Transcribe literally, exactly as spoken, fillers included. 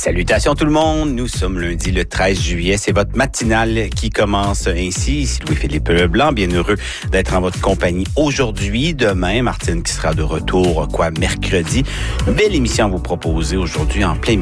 Salutations tout le monde, nous sommes lundi le treize juillet, c'est votre matinale qui commence ainsi. Ici Louis-Philippe Leblanc, bien heureux d'être en votre compagnie aujourd'hui. Demain, Martine qui sera de retour, quoi, mercredi. Une belle émission à vous proposer aujourd'hui en plein